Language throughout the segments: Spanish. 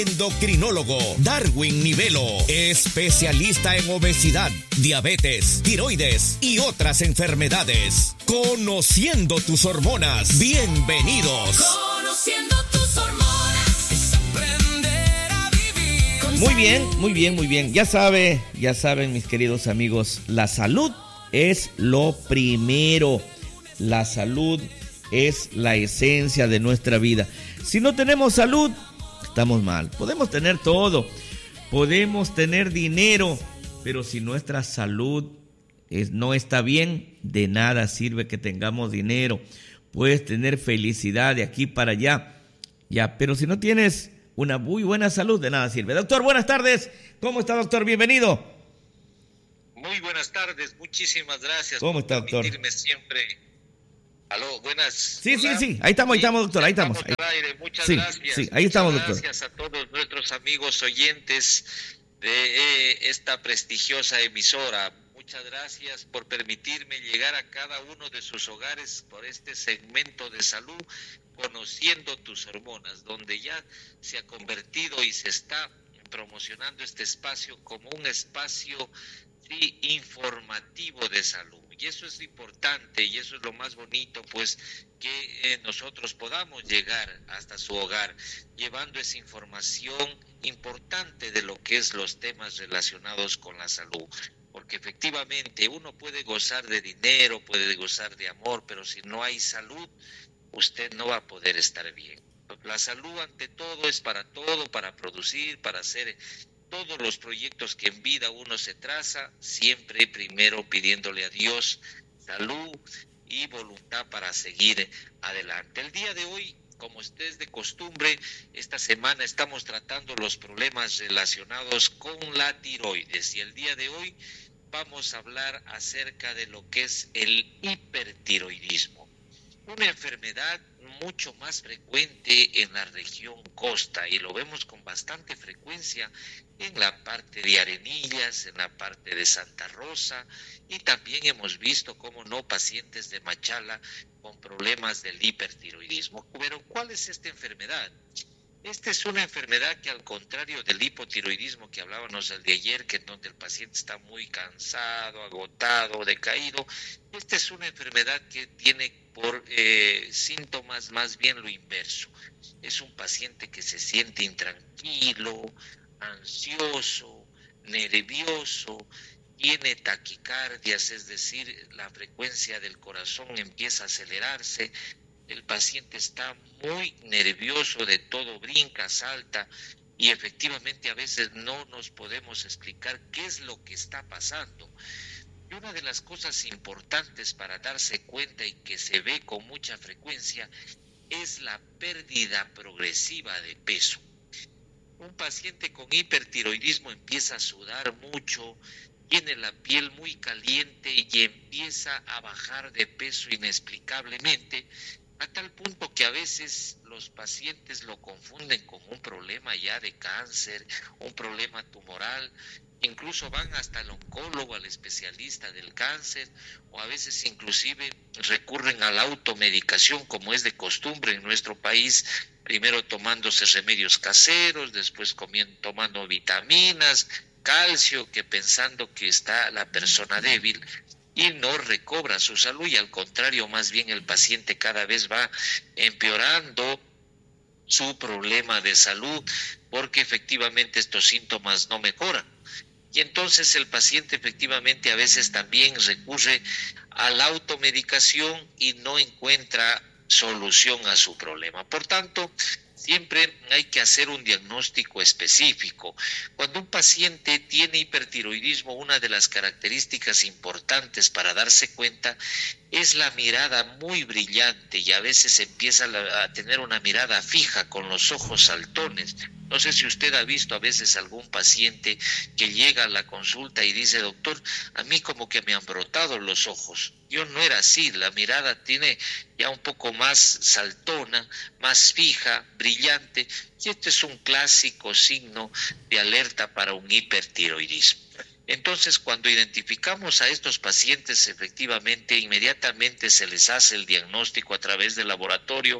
Endocrinólogo Darwin Nivelo, especialista en obesidad, diabetes, tiroides y otras enfermedades. Conociendo tus hormonas. Bienvenidos. Conociendo tus hormonas es aprender a vivir. Muy bien. Ya saben, mis queridos amigos, la salud es lo primero. La salud es la esencia de nuestra vida. Si no tenemos salud, estamos mal. Podemos tener todo, podemos tener dinero, pero si nuestra salud no está bien, de nada sirve que tengamos dinero. Puedes tener felicidad de aquí para allá, pero si no tienes una muy buena salud, de nada sirve. Doctor, buenas tardes. ¿Cómo está, doctor? Bienvenido. Muy buenas tardes, muchísimas gracias. ¿Cómo está, doctor? Permitirme siempre. Aló, buenas. Sí, ahí estamos, doctor, ahí estamos. Al aire. Muchas sí, gracias. Sí, ahí estamos, doctor. Gracias a todos nuestros amigos oyentes de esta prestigiosa emisora. Muchas gracias por permitirme llegar a cada uno de sus hogares por este segmento de salud, conociendo tus hormonas, donde ya se ha convertido y se está promocionando este espacio como un espacio informativo de salud. Y eso es importante y eso es lo más bonito, pues, que nosotros podamos llegar hasta su hogar, llevando esa información importante de lo que es los temas relacionados con la salud. Porque efectivamente uno puede gozar de dinero, puede gozar de amor, pero si no hay salud, usted no va a poder estar bien. La salud ante todo es para todo, para producir, para hacer todos los proyectos que en vida uno se traza, siempre primero pidiéndole a Dios salud y voluntad para seguir adelante. El día de hoy, como es de costumbre, esta semana estamos tratando los problemas relacionados con la tiroides y el día de hoy vamos a hablar acerca de lo que es el hipertiroidismo, una enfermedad mucho más frecuente en la región costa y lo vemos con bastante frecuencia en la parte de Arenillas, en la parte de Santa Rosa y también hemos visto, como no, pacientes de Machala con problemas del hipertiroidismo. Pero ¿cuál es esta enfermedad? Esta es una enfermedad que, al contrario del hipotiroidismo que hablábamos el de ayer, que en donde el paciente está muy cansado, agotado, decaído, esta es una enfermedad que tiene por síntomas más bien lo inverso. Es un paciente que se siente intranquilo, ansioso, nervioso, tiene taquicardias, es decir, la frecuencia del corazón empieza a acelerarse. El paciente está muy nervioso, de todo brinca, salta y efectivamente a veces no nos podemos explicar qué es lo que está pasando. Y una de las cosas importantes para darse cuenta y que se ve con mucha frecuencia es la pérdida progresiva de peso. Un paciente con hipertiroidismo empieza a sudar mucho, tiene la piel muy caliente y empieza a bajar de peso inexplicablemente, a tal punto que a veces los pacientes lo confunden con un problema ya de cáncer, un problema tumoral, incluso van hasta el oncólogo, al especialista del cáncer, o a veces inclusive recurren a la automedicación como es de costumbre en nuestro país, primero tomándose remedios caseros, después tomando vitaminas, calcio, que pensando que está la persona débil y no recobra su salud y al contrario, más bien el paciente cada vez va empeorando su problema de salud porque efectivamente estos síntomas no mejoran. Y entonces el paciente efectivamente a veces también recurre a la automedicación y no encuentra solución a su problema. Por tanto, siempre hay que hacer un diagnóstico específico. Cuando un paciente tiene hipertiroidismo, una de las características importantes para darse cuenta es la mirada muy brillante y a veces empieza a tener una mirada fija con los ojos saltones. No sé si usted ha visto a veces algún paciente que llega a la consulta y dice: doctor, a mí como que me han brotado los ojos. Yo no era así, la mirada tiene ya un poco más saltona, más fija, brillante, y este es un clásico signo de alerta para un hipertiroidismo. Entonces, cuando identificamos a estos pacientes, efectivamente, inmediatamente se les hace el diagnóstico a través del laboratorio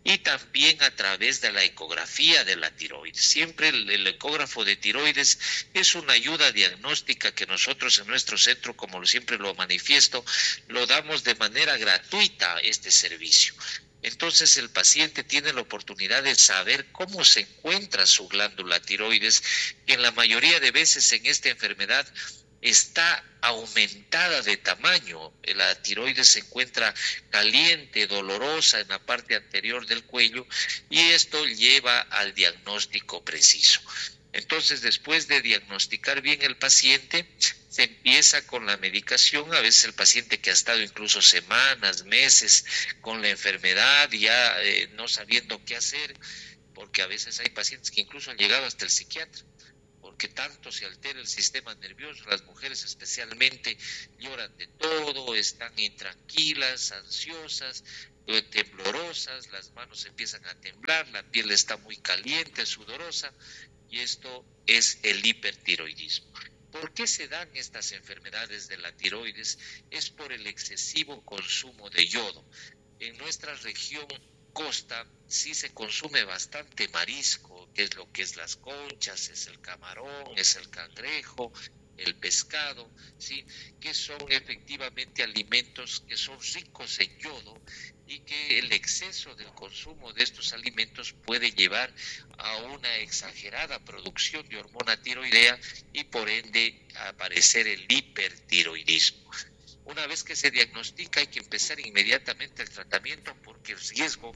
y también a través de la ecografía de la tiroides. Siempre el ecógrafo de tiroides es una ayuda diagnóstica que nosotros en nuestro centro, como siempre lo manifiesto, lo damos de manera gratuita este servicio. Entonces el paciente tiene la oportunidad de saber cómo se encuentra su glándula tiroides, que en la mayoría de veces en esta enfermedad está aumentada de tamaño. La tiroides se encuentra caliente, dolorosa en la parte anterior del cuello, y esto lleva al diagnóstico preciso. Entonces, después de diagnosticar bien el paciente, se empieza con la medicación. A veces el paciente que ha estado incluso semanas, meses con la enfermedad, ya no sabiendo qué hacer, porque a veces hay pacientes que incluso han llegado hasta el psiquiatra, porque tanto se altera el sistema nervioso. Las mujeres especialmente lloran de todo, están intranquilas, ansiosas, temblorosas, las manos empiezan a temblar, la piel está muy caliente, sudorosa, y esto es el hipertiroidismo. ¿Por qué se dan estas enfermedades de la tiroides? Es por el excesivo consumo de yodo. En nuestra región costa sí se consume bastante marisco, que es lo que es las conchas, es el camarón, es el cangrejo, el pescado, ¿sí? Que son efectivamente alimentos que son ricos en yodo, y que el exceso del consumo de estos alimentos puede llevar a una exagerada producción de hormona tiroidea y por ende a aparecer el hipertiroidismo. Una vez que se diagnostica hay que empezar inmediatamente el tratamiento, porque el riesgo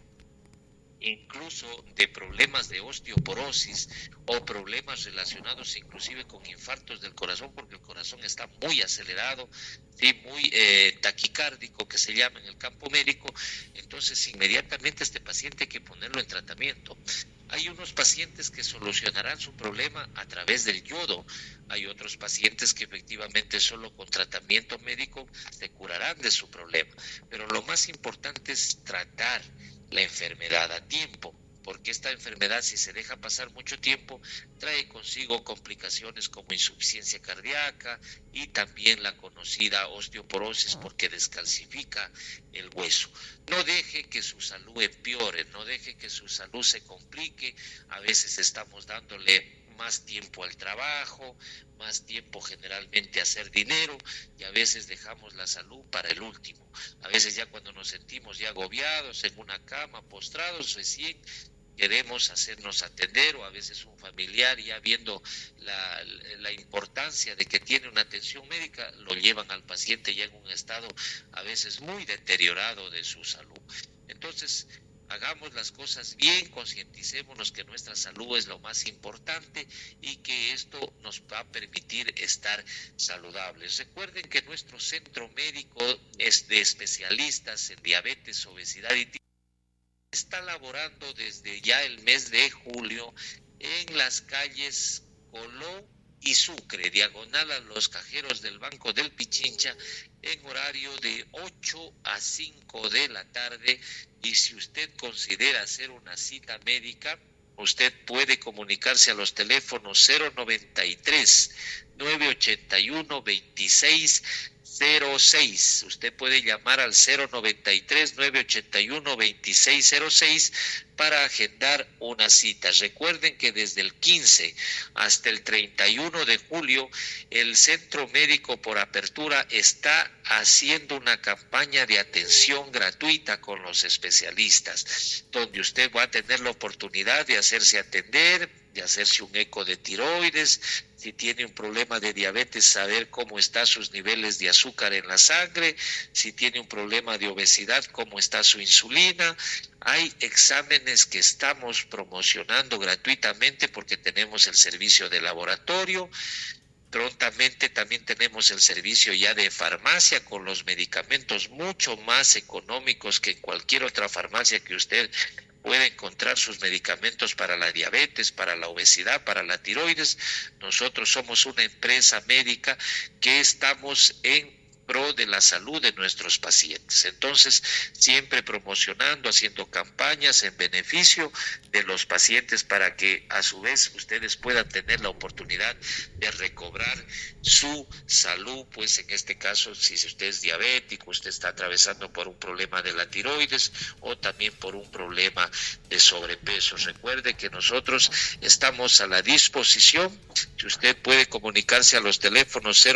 incluso de problemas de osteoporosis o problemas relacionados inclusive con infartos del corazón, porque el corazón está muy acelerado, ¿sí? Muy taquicárdico, que se llama en el campo médico. Entonces inmediatamente a este paciente hay que ponerlo en tratamiento. Hay unos pacientes que solucionarán su problema a través del yodo, hay otros pacientes que efectivamente solo con tratamiento médico se curarán de su problema, pero lo más importante es tratar la enfermedad a tiempo, porque esta enfermedad, si se deja pasar mucho tiempo, trae consigo complicaciones como insuficiencia cardíaca y también la conocida osteoporosis, porque descalcifica el hueso. No deje que su salud empeore, no deje que su salud se complique. A veces estamos dándole más tiempo al trabajo, más tiempo generalmente a hacer dinero, y a veces dejamos la salud para el último. A veces ya cuando nos sentimos ya agobiados en una cama, postrados, recién queremos hacernos atender, o a veces un familiar, ya viendo la importancia de que tiene una atención médica, lo llevan al paciente ya en un estado a veces muy deteriorado de su salud. Entonces, hagamos las cosas bien, concienticémonos que nuestra salud es lo más importante y que esto nos va a permitir estar saludables. Recuerden que nuestro centro médico es de especialistas en diabetes, obesidad y está laborando desde ya el mes de julio en las calles Coló y Sucre, diagonal a los cajeros del Banco del Pichincha, en horario de 8 a 5 de la tarde. Y si usted considera hacer una cita médica, usted puede comunicarse a los teléfonos 093-981-2606. Usted puede llamar al 093-981-2606 para agendar una cita. Recuerden que desde el 15 hasta el 31 de julio, el Centro Médico por Apertura está haciendo una campaña de atención gratuita con los especialistas, donde usted va a tener la oportunidad de hacerse atender, de hacerse un eco de tiroides, si tiene un problema de diabetes, saber cómo están sus niveles de azúcar en la sangre, si tiene un problema de obesidad, cómo está su insulina. Hay exámenes que estamos promocionando gratuitamente porque tenemos el servicio de laboratorio. Prontamente también tenemos el servicio ya de farmacia con los medicamentos mucho más económicos que en cualquier otra farmacia que usted puede encontrar sus medicamentos para la diabetes, para la obesidad, para la tiroides. Nosotros somos una empresa médica que estamos en pro de la salud de nuestros pacientes. Entonces, siempre promocionando, haciendo campañas en beneficio de los pacientes para que a su vez ustedes puedan tener la oportunidad de recobrar su salud, pues en este caso, si usted es diabético, usted está atravesando por un problema de la tiroides o también por un problema de sobrepeso. Recuerde que nosotros estamos a la disposición. Si usted puede comunicarse a los teléfonos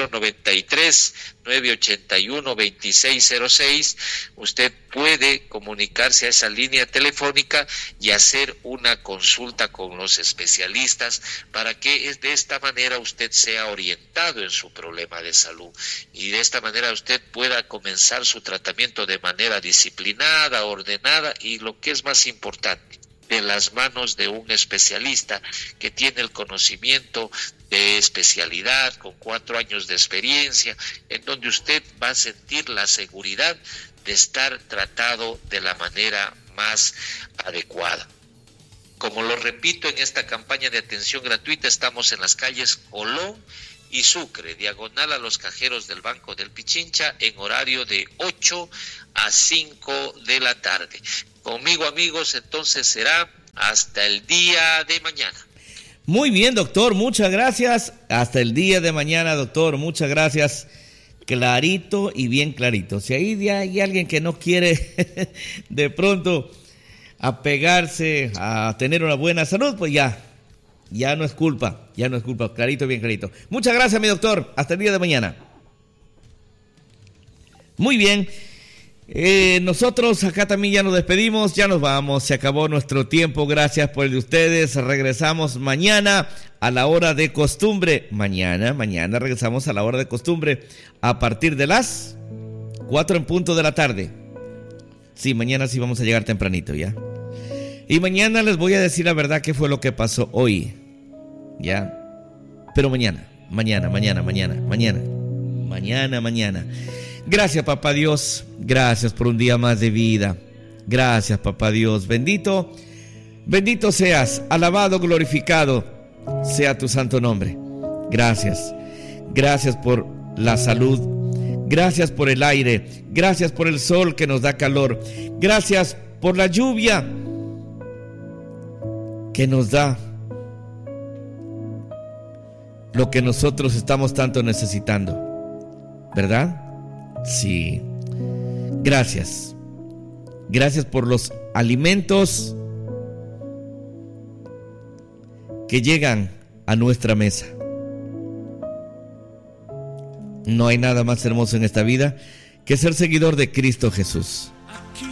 093-981-2606, usted puede comunicarse a esa línea telefónica y hacer una consulta con los especialistas para que de esta manera usted sea orientado en su problema de salud y de esta manera usted pueda comenzar su tratamiento de manera disciplinada, ordenada y lo que es más importante, de las manos de un especialista que tiene el conocimiento de especialidad, con 4 años de experiencia, en donde usted va a sentir la seguridad de estar tratado de la manera más adecuada. Como lo repito, en esta campaña de atención gratuita estamos en las calles Colón y Sucre, diagonal a los cajeros del Banco del Pichincha, en horario de 8 a 5 de la tarde. Conmigo, amigos, entonces será hasta el día de mañana. Muy bien, doctor, muchas gracias. Hasta el día de mañana, doctor, muchas gracias. Clarito y bien clarito. Si ahí hay alguien que no quiere de pronto apegarse a tener una buena salud, pues ya no es culpa, clarito y bien clarito. Muchas gracias, mi doctor. Hasta el día de mañana. Muy bien. Nosotros acá también ya nos despedimos, ya nos vamos, se acabó nuestro tiempo, gracias por el de ustedes, regresamos mañana a la hora de costumbre, mañana regresamos a la hora de costumbre a partir de las 4 en punto de la tarde. Sí, mañana sí vamos a llegar tempranito ya. Y mañana les voy a decir la verdad qué fue lo que pasó hoy, ya, pero mañana. Gracias, papá Dios. Gracias por un día más de vida. Gracias, papá Dios. Bendito seas. Alabado, glorificado sea tu santo nombre. Gracias. Gracias por la salud. Gracias por el aire. Gracias por el sol que nos da calor. Gracias por la lluvia que nos da lo que nosotros estamos tanto necesitando. ¿Verdad? Sí. Gracias. Gracias por los alimentos que llegan a nuestra mesa. No hay nada más hermoso en esta vida que ser seguidor de Cristo Jesús.